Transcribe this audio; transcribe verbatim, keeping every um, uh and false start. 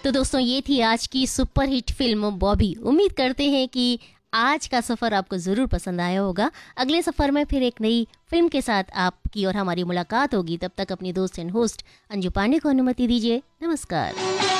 तो दोस्तों ये थी आज की सुपर हिट फिल्म बॉबी। उम्मीद करते हैं कि आज का सफ़र आपको ज़रूर पसंद आया होगा। अगले सफ़र में फिर एक नई फिल्म के साथ आपकी और हमारी मुलाकात होगी। तब तक अपनी दोस्त एंड होस्ट अंजू पांडे को अनुमति दीजिए। नमस्कार।